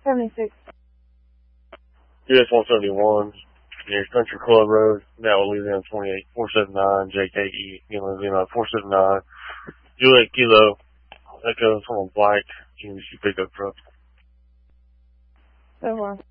76. US 171, near Country Club Road, now Louisiana 28, 479 JKE, Louisiana 479, Juliet Kilo, Echo from a black English pickup truck. So far.